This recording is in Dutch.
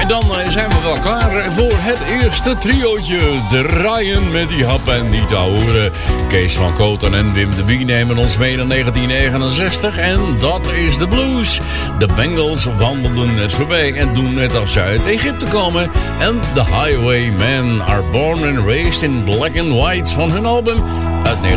En dan zijn we wel klaar voor het eerste triootje. Draaien met die hap en die te horen. Kees van Kooten en Wim de Bie nemen ons mee naar 1969. En dat is de blues. De Bengals wandelden het voorbij en doen net als ze uit Egypte komen. En The Highwaymen are born and raised in black and white van hun album uit